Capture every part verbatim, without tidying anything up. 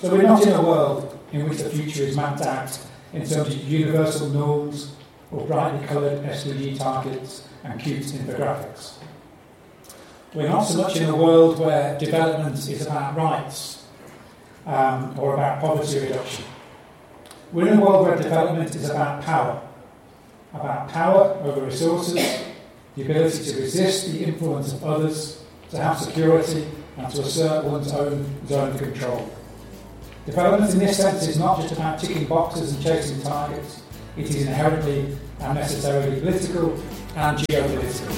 So we're not in a world in which the future is mapped out in terms of universal norms or brightly coloured S D G targets and cute infographics. We're not so much in a world where development is about rights um, or about poverty reduction. We're in a world where development is about power, about power over resources, the ability to resist the influence of others, to have security, and to assert one's own zone of control. Development in this sense is not just about ticking boxes and chasing targets, it is inherently and necessarily political and geopolitical.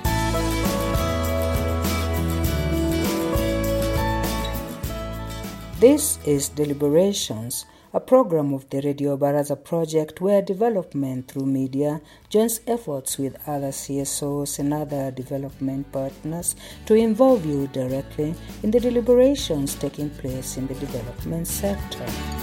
This is Deliberations, a program of the Radio Baraza project where development through media joins efforts with other C S Os and other development partners to involve you directly in the deliberations taking place in the development sector.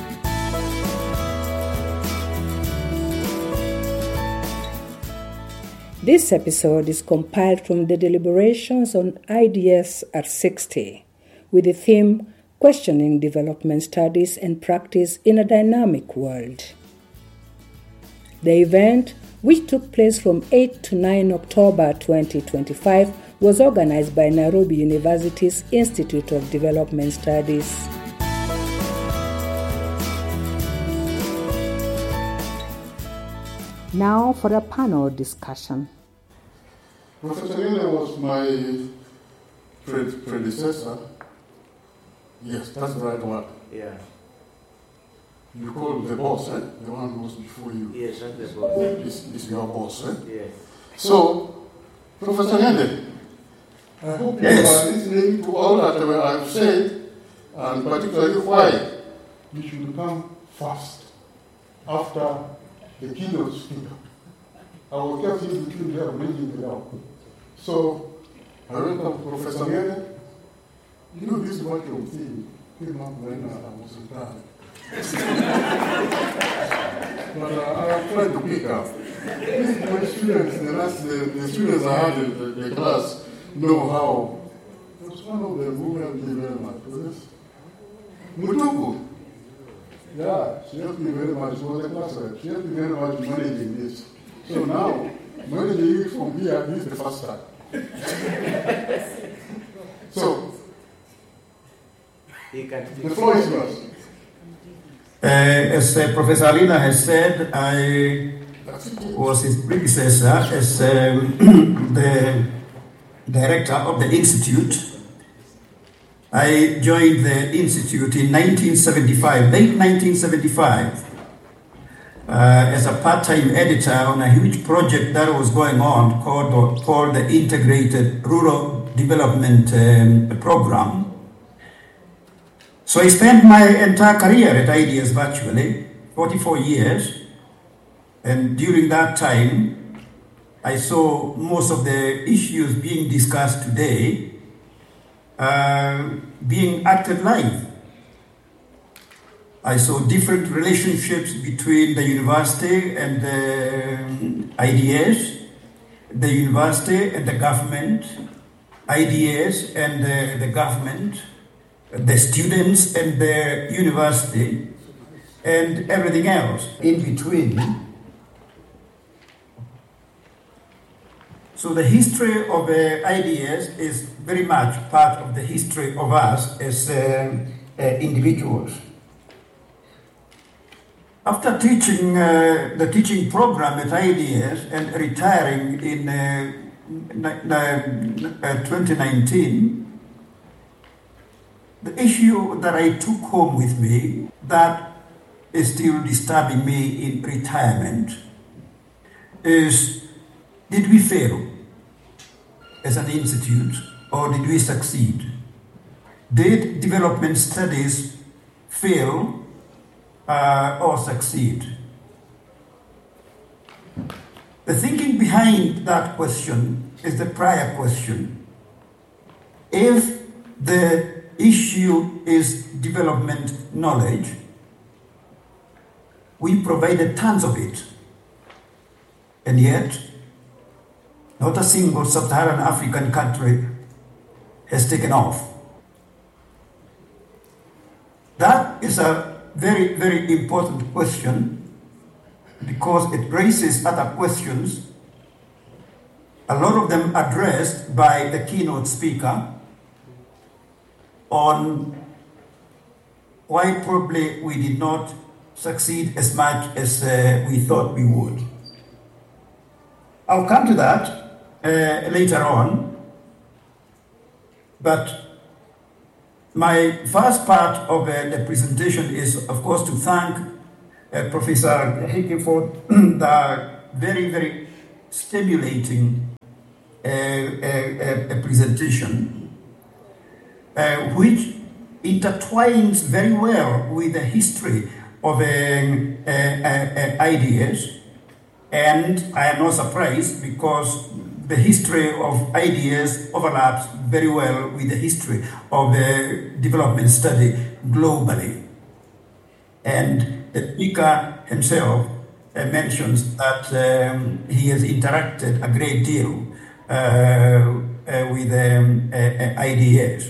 This episode is compiled from the deliberations on I D S R sixty with the theme Questioning Development Studies and Practice in a Dynamic World. The event, which took place from eighth to ninth October twenty twenty-five, was organized by Nairobi University's Institute of Development Studies. Now for a panel discussion. Professor Nyele was my pred- predecessor. Yes, that's the right one. Yeah. You call the boss, eh? The one who was before you. Yes, that's the boss. Is, is your boss, eh? Yes. So, Professor Nyele, I hope you are listening to all that I've said, and particularly why you should come first after the keynote speaker. I will get you between there bringing it out. So, I welcome Professor Nyele. You know, this virtual thing came up when I was in town. But uh, I am trying to pick up. These my students, the last the, the students I had in the, the class know how. There was one of them who helped me very much. Was Mutuku. Yeah, she helped me very much. She was a class rep. She helped me very much managing this. So now, managing it from here, this is the first time. So, the floor is yours. Uh, as uh, Professor Alina has said, I was his predecessor as um, the director of the Institute. I joined the Institute in nineteen seventy-five, late nineteen seventy-five, uh, as a part-time editor on a huge project that was going on called, called the Integrated Rural Development um, Program. So I spent my entire career at I D S virtually, forty-four years, and during that time, I saw most of the issues being discussed today uh, being acted live. I saw different relationships between the university and the I D S, the university and the government, I D S and the, the government, the students and the university, and everything else in between. So the history of the I D S is very much part of the history of us as uh, uh, individuals. After teaching uh, the teaching program at I D S and retiring in uh, twenty nineteen, the issue that I took home with me that is still disturbing me in retirement is, did we fail as an institute or did we succeed? Did development studies fail uh, or succeed? The thinking behind that question is the prior question. If the issue is development knowledge, we provided tons of it, and yet not a single sub-Saharan African country has taken off. That is a very, very important question because it raises other questions, a lot of them addressed by the keynote speaker on why probably we did not succeed as much as uh, we thought we would. I'll come to that uh, later on, but my first part of uh, the presentation is, of course, to thank uh, Professor Hickey for the very, very stimulating uh, uh, uh, presentation, uh, which intertwines very well with the history of uh, uh, uh, ideas, and I am not surprised because the history of ideas overlaps very well with the history of the development study globally. And the speaker himself uh, mentions that um, he has interacted a great deal uh, uh, with um, uh, uh, ideas.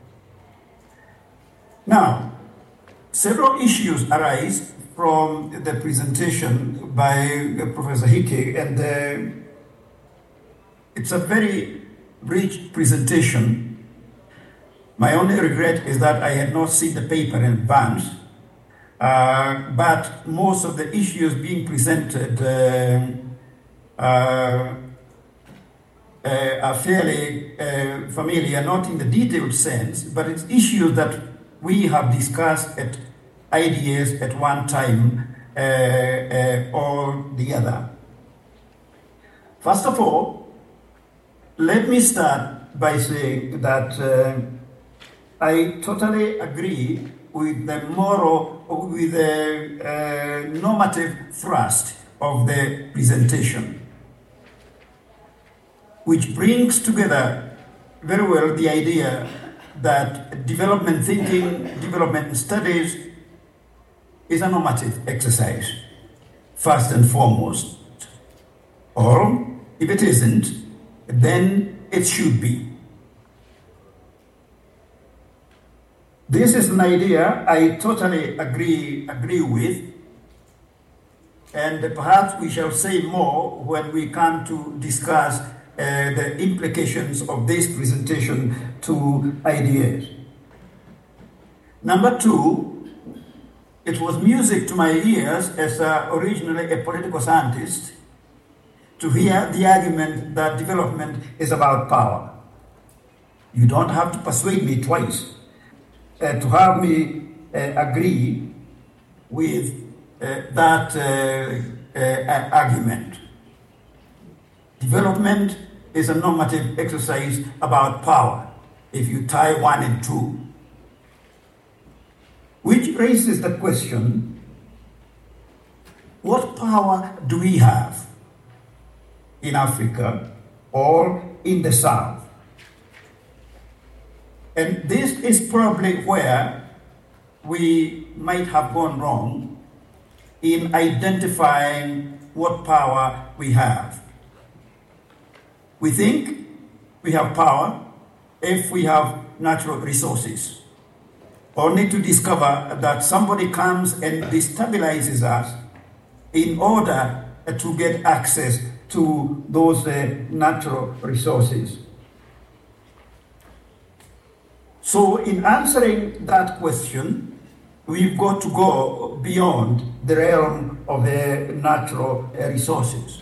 Now, several issues arise from the presentation by uh, Professor Hickey, and uh, it's a very rich presentation. My only regret is that I had not seen the paper in advance, uh, but most of the issues being presented uh, uh, uh, are fairly uh, familiar, not in the detailed sense, but it's issues that we have discussed at I D S at one time uh, uh, or the other. First of all, let me start by saying that uh, I totally agree with the moral, with the uh, normative thrust of the presentation, which brings together very well the idea that development thinking, development studies is a normative exercise, first and foremost. Or, if it isn't, then it should be. This is an idea I totally agree, agree with, and perhaps we shall say more when we come to discuss uh, the implications of this presentation to ideas. Number two, it was music to my ears as uh, originally a political scientist to hear the argument that development is about power. You don't have to persuade me twice uh, to have me uh, agree with uh, that uh, uh, argument. Development is a normative exercise about power, if you tie one and two. Which raises the question, what power do we have in Africa or in the South? And this is probably where we might have gone wrong in identifying what power we have. We think we have power if we have natural resources, only to discover that somebody comes and destabilizes us in order to get access to those uh, natural resources. So in answering that question, we've got to go beyond the realm of the natural uh, resources.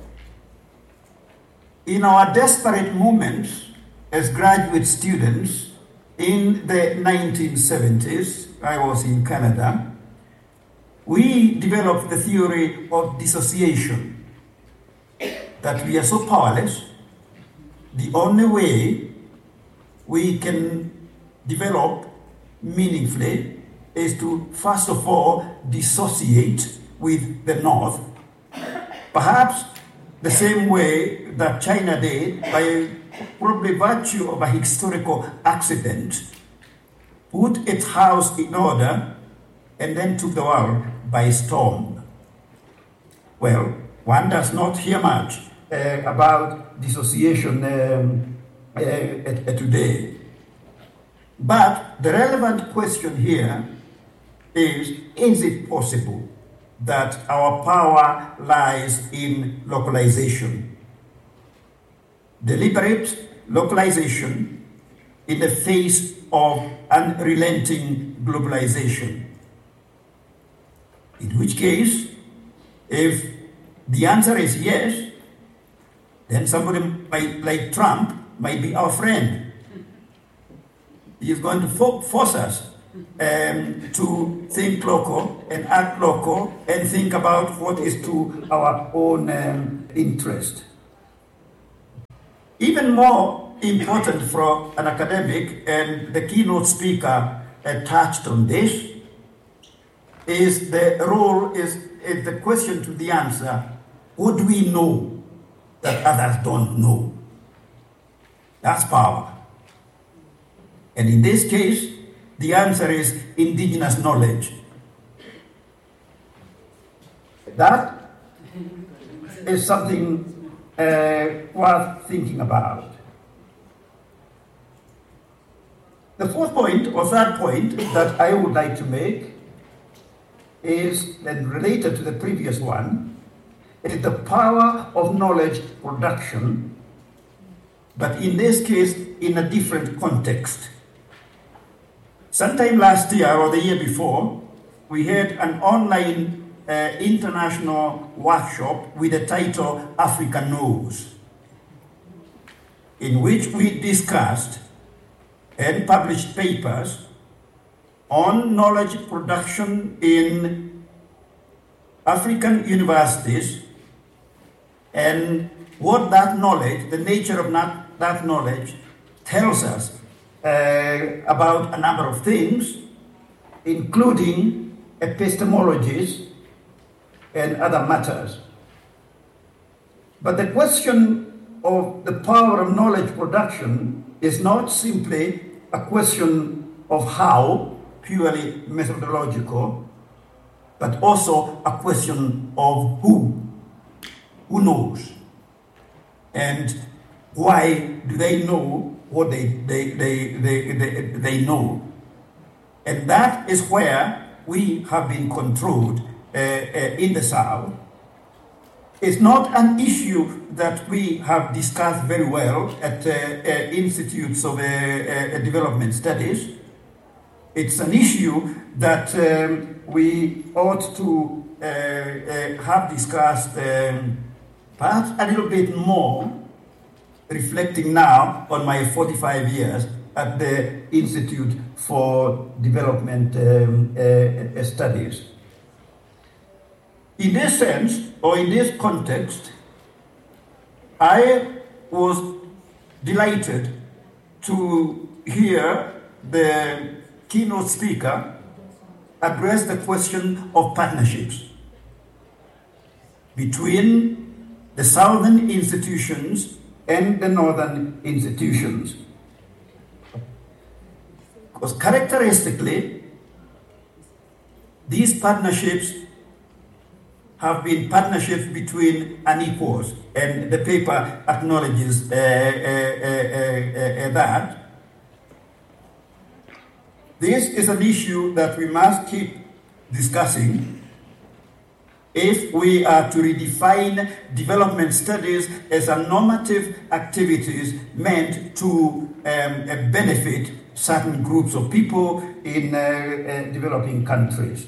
In our desperate moments as graduate students, in the nineteen seventies, I was in Canada, we developed the theory of dissociation, that we are so powerless, the only way we can develop meaningfully is to, first of all, dissociate with the North, perhaps the same way that China did by probably virtue of a historical accident, put its house in order, and then took the world by storm. Well, one does not hear much uh, about dissociation um, uh, uh, today. But the relevant question here is, is it possible that our power lies in localization? Deliberate localization in the face of unrelenting globalization. In which case, if the answer is yes, then somebody might, like Trump might be our friend. He is going to fo- force us um, to think local and act local and think about what is to our own um, interest. Even more important for an academic, and the keynote speaker uh, touched on this, is the role, is, is the question to the answer, what do we know that others don't know? That's power. And in this case, the answer is indigenous knowledge. That is something uh, worth thinking about. The fourth point, or third point, that I would like to make is, and related to the previous one, is the power of knowledge production, but in this case, in a different context. Sometime last year or the year before, we had an online uh, international workshop with the title Africa Knows, in which we discussed and published papers on knowledge production in African universities and what that knowledge, the nature of that, that knowledge, tells us uh, about a number of things, including epistemologies and other matters. But the question of the power of knowledge production is not simply a question of how, purely methodological, but also a question of who. Who knows? And why do they know what they, they, they, they, they, they know? And that is where we have been controlled uh, uh, in the South. It's not an issue that we have discussed very well at uh, uh, institutes of uh, uh, development studies. It's an issue that um, we ought to uh, uh, have discussed um, perhaps a little bit more, reflecting now on my forty-five years at the Institute for Development um, uh, Studies. In this sense, or in this context, I was delighted to hear the keynote speaker address the question of partnerships between the southern institutions and the northern institutions. Because characteristically, these partnerships have been partnerships between unequals, and the paper acknowledges uh, uh, uh, uh, uh, that. This is an issue that we must keep discussing if we are to redefine development studies as a normative activities meant to um, uh, benefit certain groups of people in uh, uh, developing countries.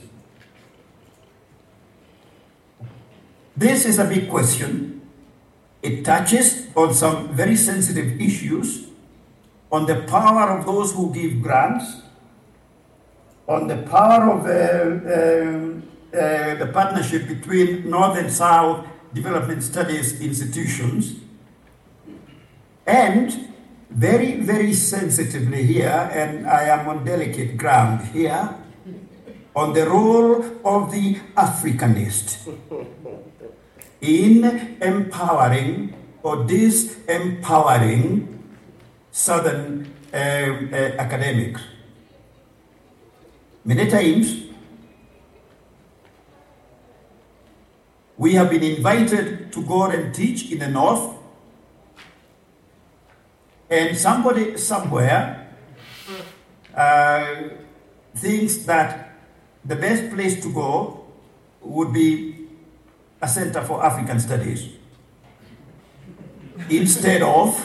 This is a big question. It touches on some very sensitive issues, on the power of those who give grants, on the power of uh, uh, uh, the partnership between North and South development studies institutions, and very, very sensitively here, and I am on delicate ground here, on the role of the Africanist in empowering or disempowering Southern uh, uh, academics. Many times, we have been invited to go and teach in the North, and somebody somewhere uh, thinks that the best place to go would be a Center for African Studies instead of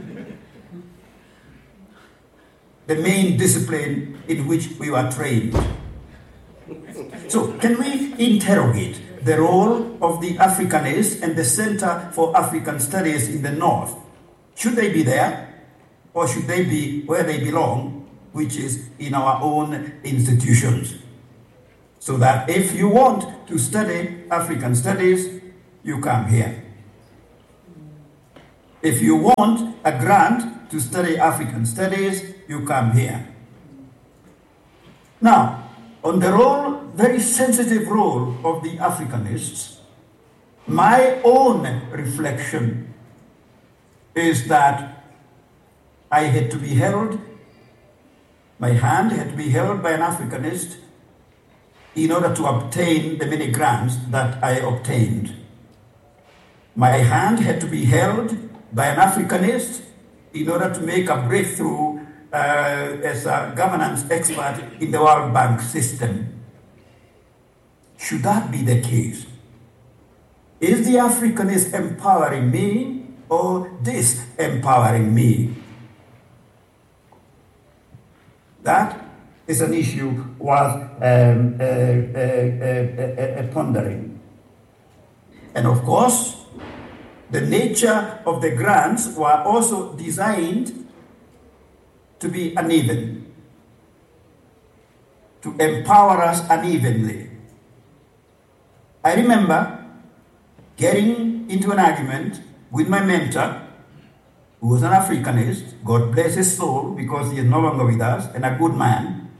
the main discipline in which we were trained. So, can we interrogate the role of the Africanists and the Center for African Studies in the North? Should they be there, or should they be where they belong, which is in our own institutions? So that if you want to study African studies, you come here. If you want a grant to study African studies, you come here. Now, on the role, very sensitive role of the Africanists, my own reflection is that I had to be held, my hand had to be held by an Africanist in order to obtain the many grants that I obtained. My hand had to be held by an Africanist in order to make a breakthrough uh, as a governance expert in the World Bank system. Should that be the case? Is the Africanist empowering me or disempowering me? That is an issue worth um, uh, uh, uh, uh, pondering. And of course, the nature of the grants were also designed to be uneven, to empower us unevenly. I remember getting into an argument with my mentor, who was an Africanist, God bless his soul, because he is no longer with us, and a good man,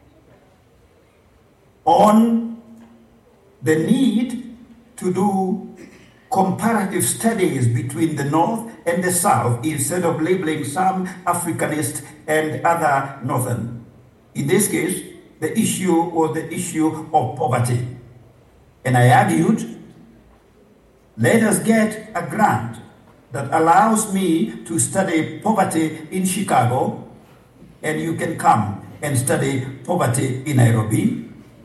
on the need to do comparative studies between the North and the South instead of labeling some Africanist and other Northern. In this case, the issue was the issue of poverty. And I argued, let us get a grant that allows me to study poverty in Chicago, and you can come and study poverty in Nairobi.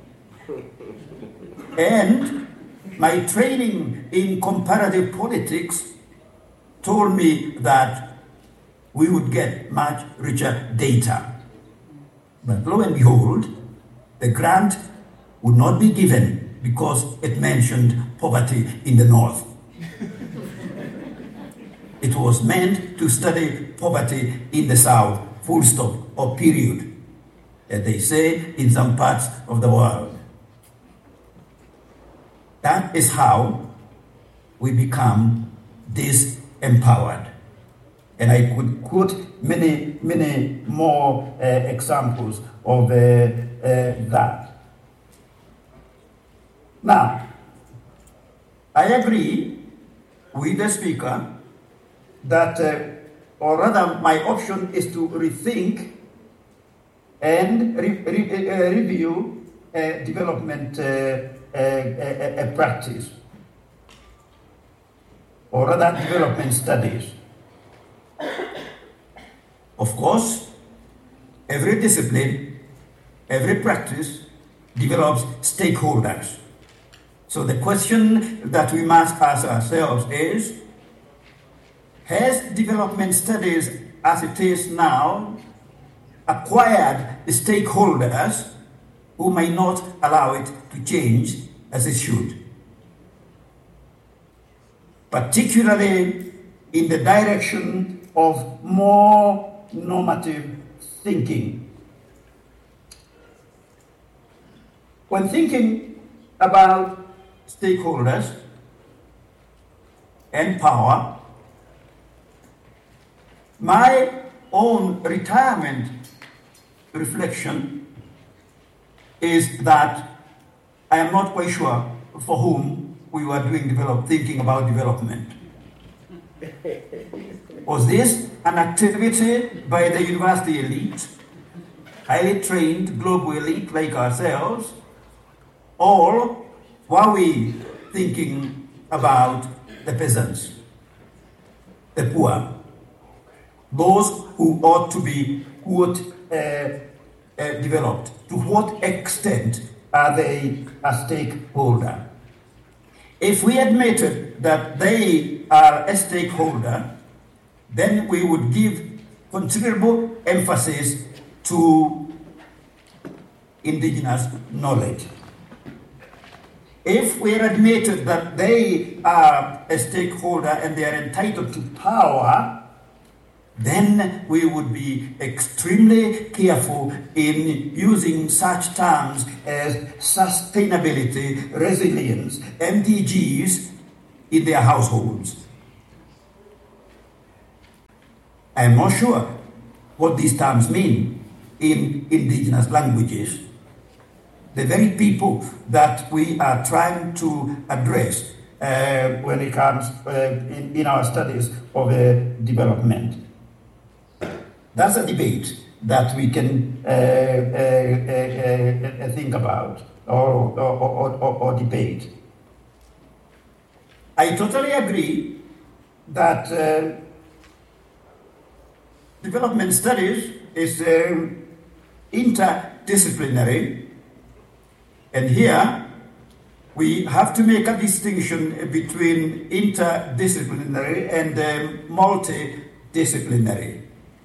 And my training in comparative politics told me that we would get much richer data. But lo and behold, the grant would not be given because it mentioned poverty in the North. It was meant to study poverty in the South, full stop, or period, as they say in some parts of the world. That is how we become disempowered. And I could quote many, many more uh, examples of uh, uh, that. Now, I agree with the speaker that, uh, or rather my option is to rethink and re- re- uh, review uh, development uh, uh, uh, uh, practice, or rather development studies. Of course, every discipline, every practice develops stakeholders. So the question that we must ask ourselves is, has development studies as it is now acquired stakeholders who may not allow it to change as it should? Particularly in the direction of more normative thinking. When thinking about stakeholders and power, my own retirement reflection is that I am not quite sure for whom we were doing develop, thinking about development. Was this an activity by the university elite, highly trained global elite like ourselves, or were we thinking about the peasants, the poor, those who ought to be quote, uh, uh, developed? To what extent are they a stakeholder? If we admitted that they are a stakeholder, then we would give considerable emphasis to indigenous knowledge. If we admitted that they are a stakeholder and they are entitled to power, then we would be extremely careful in using such terms as sustainability, resilience, M D Gs in their households. I am not sure what these terms mean in indigenous languages. The very people that we are trying to address uh, when it comes uh, in, in our studies of uh, development. That's a debate that we can uh, uh, uh, uh, think about or, or, or, or, or debate. I totally agree that uh, development studies is uh, interdisciplinary. And here, we have to make a distinction between interdisciplinary and um, multidisciplinary.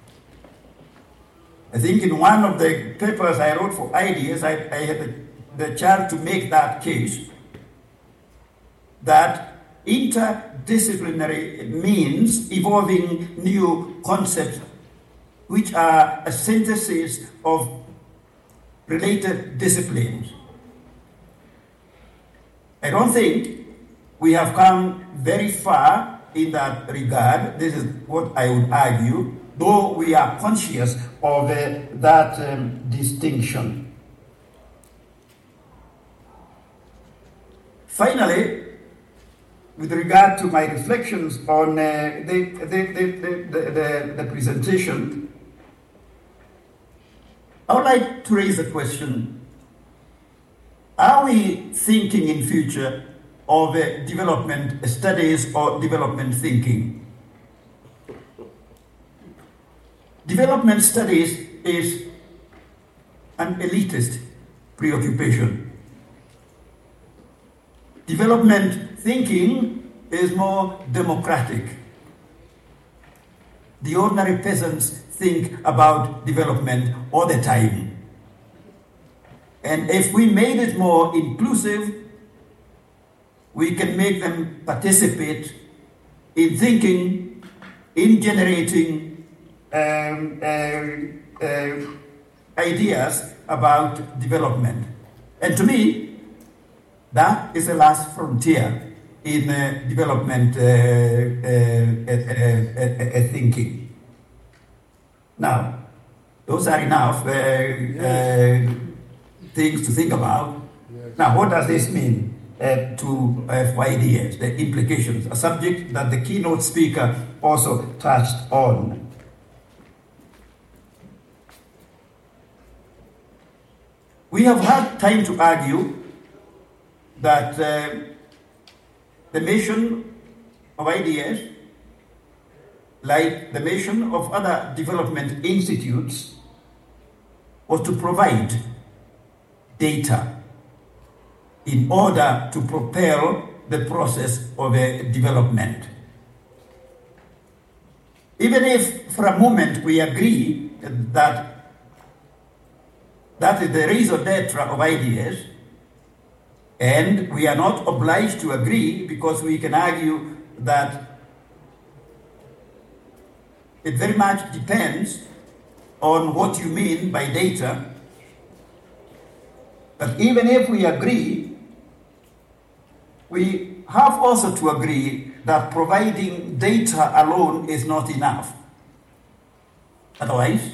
I think in one of the papers I wrote for Ideas, I, I had the, the chance to make that case, that interdisciplinary means evolving new concepts which are a synthesis of related disciplines. I don't think we have come very far in that regard. This is what I would argue, though we are conscious of uh, that um, distinction. Finally, with regard to my reflections on uh, the, the, the, the, the, the presentation, I would like to raise a question. Are we thinking in future of uh, development studies or development thinking? Development studies is an elitist preoccupation. Development thinking is more democratic. The ordinary peasants think about development all the time. And if we made it more inclusive, we can make them participate in thinking, in generating um, uh, uh, ideas about development. And to me, that is the last frontier in uh, development uh, uh, uh, uh, uh, thinking. Now, those are enough uh, uh, things to think about. Yes. Now, what does this mean uh, to uh, for ideas, the implications, a subject that the keynote speaker also touched on? We have had time to argue that uh, the mission of ideas, like the mission of other development institutes, was to provide data in order to propel the process of a development. Even if for a moment we agree that that is the raison d'etre of ideas, and we are not obliged to agree because we can argue that it very much depends on what you mean by data. But even if we agree, we have also to agree that providing data alone is not enough. Otherwise,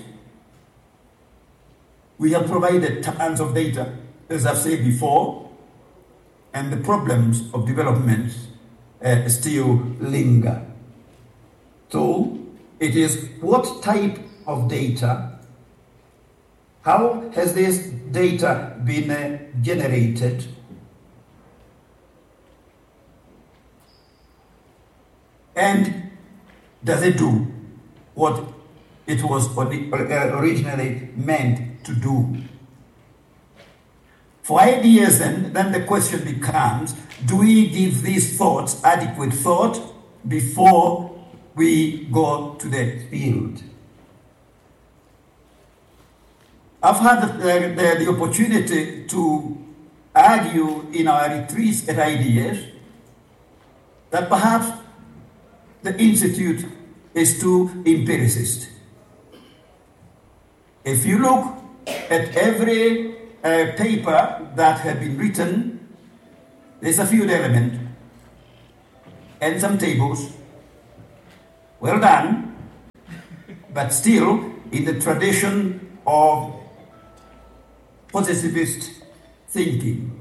we have provided tons of data, as I've said before, and the problems of development uh, still linger. So, it is what type of data, how has this data been uh, generated, and does it do what it was originally meant to do? For ideas, then, then the question becomes, do we give these thoughts adequate thought before we go to the field? I've had the, the, the opportunity to argue in our retreats at Ideas that perhaps the Institute is too empiricist. If you look at every uh, paper that has been written, there's a field element and some tables. Well done, but still in the tradition of positivist thinking.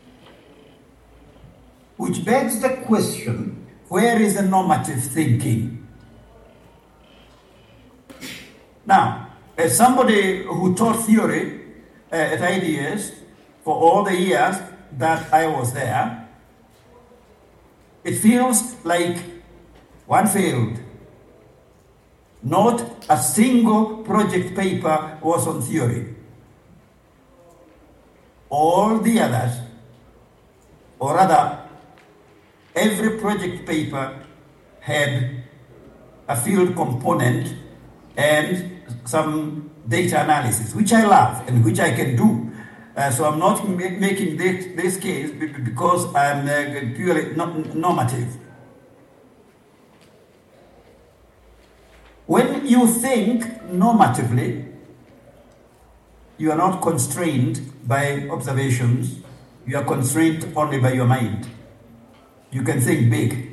Which begs the question, where is the normative thinking? Now, as somebody who taught theory uh, at Ideas for all the years that I was there, it feels like one failed. Not a single project paper was on theory. All the others, or rather, every project paper had a field component and some data analysis, which I love and which I can do. Uh, so I'm not ma- making this, this case because I'm uh, purely no- normative. When you think normatively, you are not constrained by observations, you are constrained only by your mind. You can think big.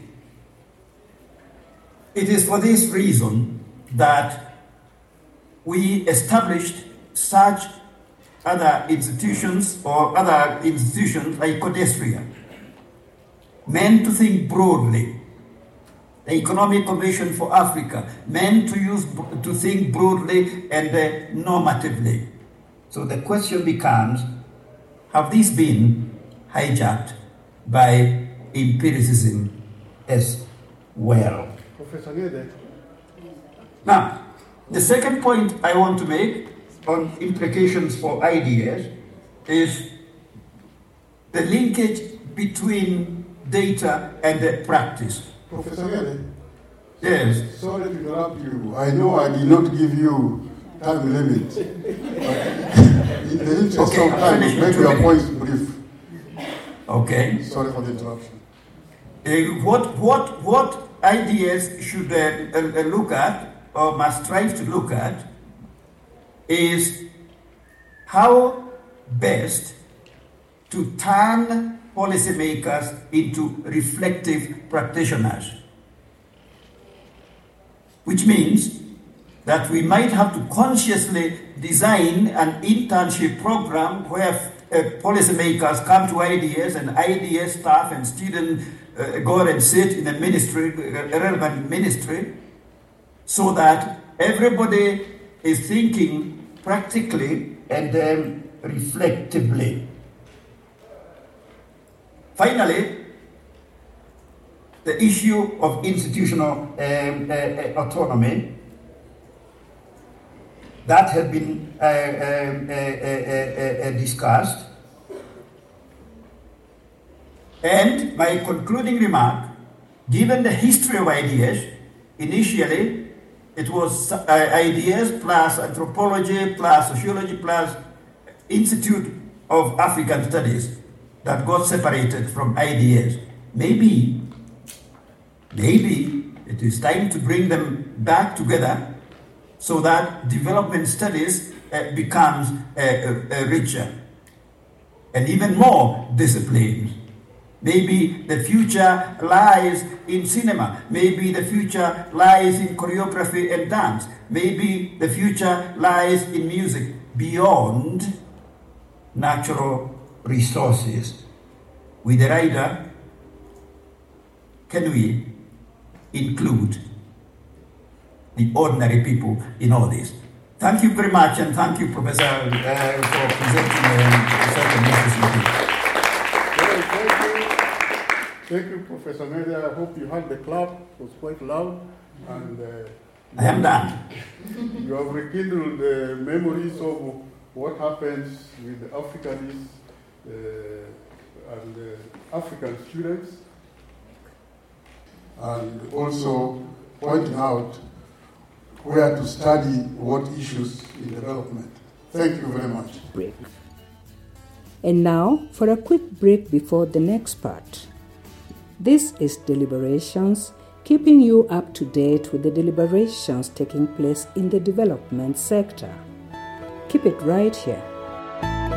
It is for this reason that we established such other institutions or other institutions like Codestria, meant to think broadly. The Economic Commission for Africa, meant to use to think broadly and uh, normatively. So the question becomes, have these been hijacked by empiricism as well? Professor Ngede. Now, the second point I want to make on implications for ideas is the linkage between data and the practice. Professor Ngede. Yes. Sorry to interrupt you. I know I did not give you time limit. But in the interest Okay, of time, finish make two your minutes. points brief. Okay. Sorry for the interruption. Uh, what what what ideas should uh, uh, look at or must strive to look at is how best to turn policymakers into reflective practitioners, which means that we might have to consciously design an internship program where uh, policymakers come to Ideas and Ideas staff and students uh, go and sit in a ministry, a relevant ministry, so that everybody is thinking practically and um, reflectively. Finally, the issue of institutional um, uh, uh, autonomy that has been uh, um, uh, uh, uh, uh, discussed. And my concluding remark, given the history of Ideas, initially it was uh, Ideas plus anthropology plus sociology plus Institute of African Studies that got separated from Ideas. Maybe, maybe it is time to bring them back together so that development studies uh, becomes uh, uh, richer and even more disciplined. Maybe the future lies in cinema. Maybe the future lies in choreography and dance. Maybe the future lies in music beyond natural resources. With the rider, can we include the ordinary people in all this? Thank you very much, and thank you, Professor, uh, for presenting uh, such an interesting thing. Thank you, Professor Ngede. I hope you heard the clap. It was quite loud. And uh, I am done. you have rekindled the memories of what happens with the Africanists uh, and uh, African students, and also pointing out where to study what issues in development. Thank you very much. Break. And now for a quick break before the next part. This is Deliberations, keeping you up to date with the deliberations taking place in the development sector. Keep it right here.